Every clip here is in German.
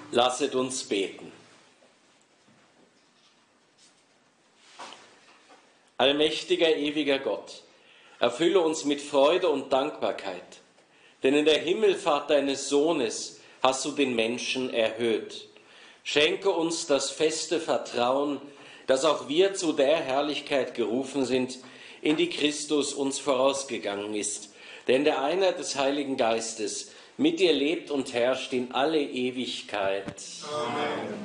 Lasset uns beten. Allmächtiger, ewiger Gott, erfülle uns mit Freude und Dankbarkeit, denn in der Himmelfahrt deines Sohnes hast du den Menschen erhöht. Schenke uns das feste Vertrauen, dass auch wir zu der Herrlichkeit gerufen sind, in die Christus uns vorausgegangen ist. Denn der Einheit des Heiligen Geistes mit dir lebt und herrscht in alle Ewigkeit. Amen.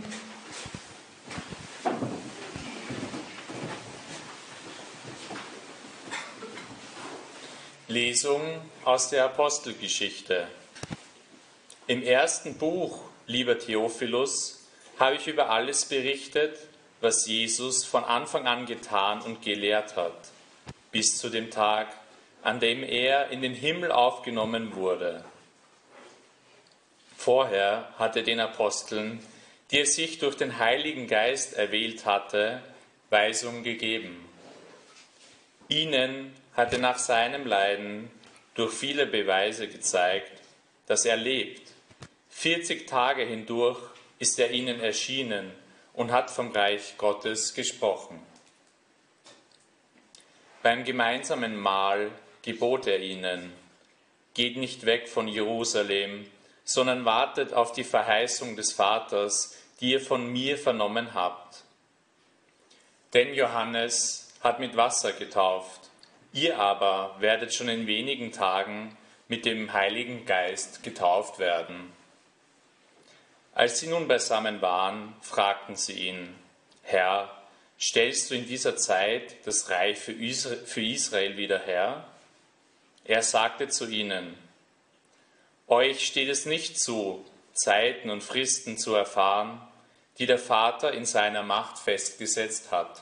Lesung aus der Apostelgeschichte. Im ersten Buch, lieber Theophilus, habe ich über alles berichtet, was Jesus von Anfang an getan und gelehrt hat, bis zu dem Tag, an dem er in den Himmel aufgenommen wurde. Vorher hat er den Aposteln, die er sich durch den Heiligen Geist erwählt hatte, Weisung gegeben. Ihnen hat er nach seinem Leiden durch viele Beweise gezeigt, dass er lebt. 40 Tage hindurch ist er ihnen erschienen und hat vom Reich Gottes gesprochen. Beim gemeinsamen Mahl gebot er ihnen: Geht nicht weg von Jerusalem, sondern wartet auf die Verheißung des Vaters, die ihr von mir vernommen habt. Denn Johannes hat mit Wasser getauft, ihr aber werdet schon in wenigen Tagen mit dem Heiligen Geist getauft werden. Als sie nun beisammen waren, fragten sie ihn: Herr, stellst du in dieser Zeit das Reich für Israel wieder her? Er sagte zu ihnen: Euch steht es nicht zu, Zeiten und Fristen zu erfahren, die der Vater in seiner Macht festgesetzt hat.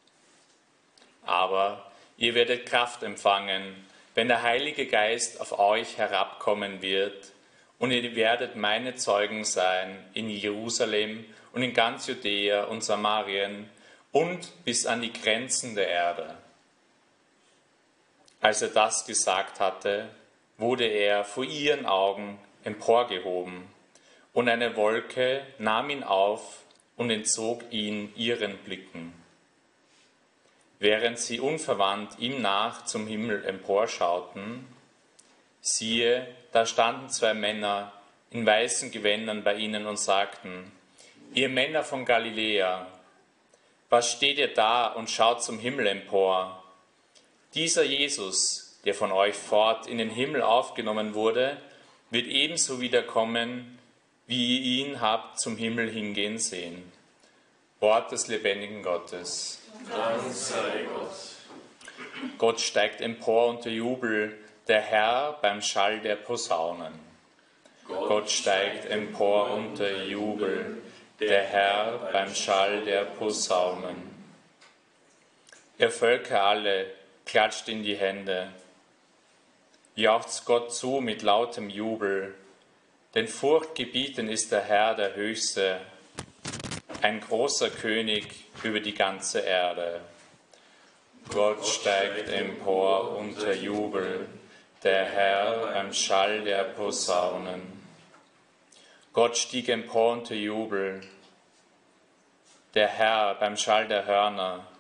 Aber ihr werdet Kraft empfangen, wenn der Heilige Geist auf euch herabkommen wird, und ihr werdet meine Zeugen sein in Jerusalem und in ganz Judäa und Samarien und bis an die Grenzen der Erde. Als er das gesagt hatte, wurde er vor ihren Augen emporgehoben, und eine Wolke nahm ihn auf und entzog ihn ihren Blicken. Während sie unverwandt ihm nach zum Himmel emporschauten, siehe, da standen 2 Männer in weißen Gewändern bei ihnen und sagten: Ihr Männer von Galiläa, was steht ihr da und schaut zum Himmel empor? Dieser Jesus, der von euch fort in den Himmel aufgenommen wurde, wird ebenso wiederkommen, wie ihr ihn habt zum Himmel hingehen sehen. Wort des lebendigen Gottes. Dank sei Gott. Gott steigt empor unter Jubel, der Herr beim Schall der Posaunen. Gott steigt empor unter Jubel, der Herr beim Schall der Posaunen. Ihr Völker alle, klatscht in die Hände. Jauchzt Gott zu mit lautem Jubel, denn furchtgebietend ist der Herr, der Höchste, ein großer König über die ganze Erde. Gott steigt empor unter Jubel, der Herr beim Schall der Posaunen. Gott stieg empor unter Jubel, der Herr beim Schall der Hörner.